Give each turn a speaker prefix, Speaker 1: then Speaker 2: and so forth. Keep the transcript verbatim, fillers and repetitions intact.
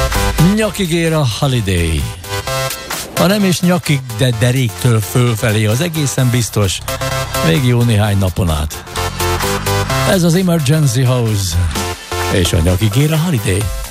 Speaker 1: Nyakig ér a Holiday. Ha nem is nyakig, de deréktől fölfelé, az egészen biztos, még jó néhány napon át. Ez az Emergency House, és a nyakig ér a Holiday.